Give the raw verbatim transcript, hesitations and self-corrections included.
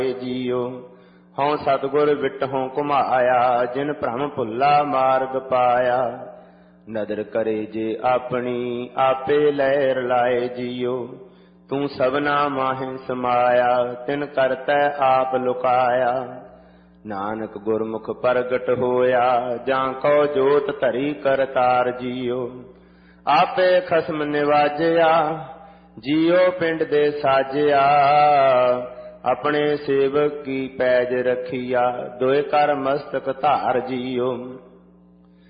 JIO. ਹਉ ਸਤਿਗੁਰ ਵਿਟਹੁ ਘੁਮਾਇਆ, ਜਿਨ ਭ੍ਰਮ ਭੁੱਲਾ ਮਾਰਗ ਪਾਇਆ। ਨਦਰ ਕਰੇ ਜੇ ਆਪਣੀ, ਆਪੇ ਲੈ ਰਲਾਏ ਜੀਓ। ਤੂੰ ਸਭਨਾ ਮਾਹਿ ਸਮਾਇਆ, ਤਿਨ ਕਰਤੈ ਆਪ ਲੁਕਾਇਆ। ਨਾਨਕ ਗੁਰਮੁਖ ਪ੍ਰਗਟ ਹੋਇਆ, ਜਾਂ ਕਉ ਜੋਤ ਧਰੀ ਕਰਤਾਰ ਜੀਓ। ਆਪੇ ਖਸਮ ਨਿਵਾਜਿਆ, ਜੀਓ ਪਿੰਡ ਦੇ ਸਾਜਿਆ। ਆਪਣੇ ਸੇਵਕ ਕੀ ਪੈਜ ਰਖੀਆ, ਦੋਇ ਕਰ ਮਸਤਕ ਧਾਰ ਜੀਓ।